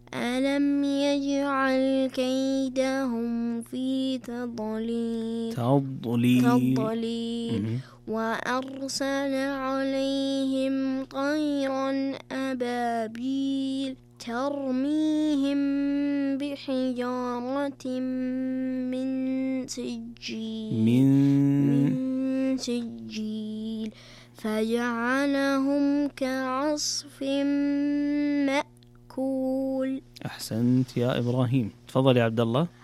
ألم يجعل كيدهم في تضليل وأرسل عليهم طيرا أبابيل ترميهم بحجارة من سجيل فجعلهم كعصف مأكول. أحسنت يا إبراهيم. تفضل يا عبد الله.